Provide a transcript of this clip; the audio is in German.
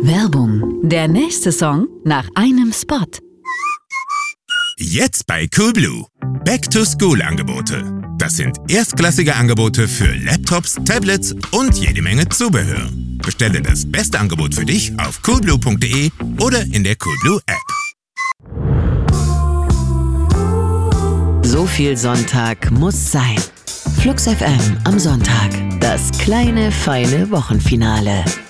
Werbung. Der nächste Song nach einem Spot. Jetzt bei Coolblue. Back-to-School-Angebote. Das sind erstklassige Angebote für Laptops, Tablets und jede Menge Zubehör. Bestelle das beste Angebot für dich auf coolblue.de oder in der Coolblue App. So viel Sonntag muss sein. Flux FM am Sonntag. Das kleine, feine Wochenfinale.